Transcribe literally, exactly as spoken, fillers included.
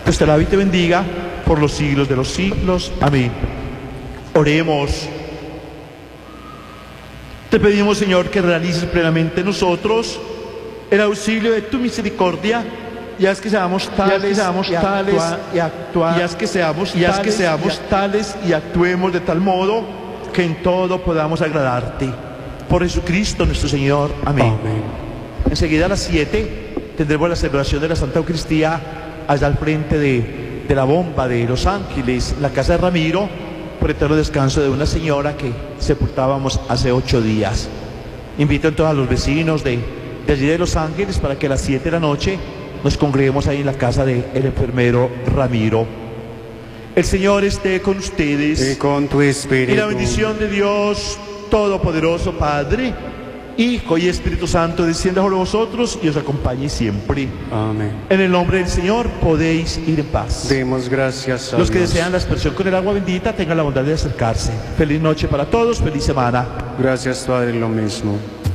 Pues te alabe y te bendiga por los siglos de los siglos. Amén. Oremos. Te pedimos, Señor, que realices plenamente en nosotros el auxilio de tu misericordia, y haz que seamos tales, que seamos tales y actuar, y haz que seamos, y haz que seamos tales y actuemos de tal modo que en todo podamos agradarte. Por Jesucristo nuestro Señor. Amén. Amén. Enseguida a las siete tendremos la celebración de la Santa Eucaristía allá al frente de, de la bomba de Los Ángeles, la casa de Ramiro, por eterno descanso de una señora que sepultábamos hace ocho días. Invito entonces a los vecinos de, de allí de Los Ángeles para que a las siete de la noche nos congreguemos ahí en la casa del enfermero Ramiro. El Señor esté con ustedes. Y con tu espíritu. Y la bendición de Dios Todopoderoso, Padre, Hijo y Espíritu Santo, descienda sobre vosotros y os acompañe siempre. Amén. En el nombre del Señor podéis ir en paz. Demos gracias a Los que Dios. desean la aspersión con el agua bendita tengan la bondad de acercarse. Feliz noche para todos, feliz semana. Gracias, Padre, lo mismo.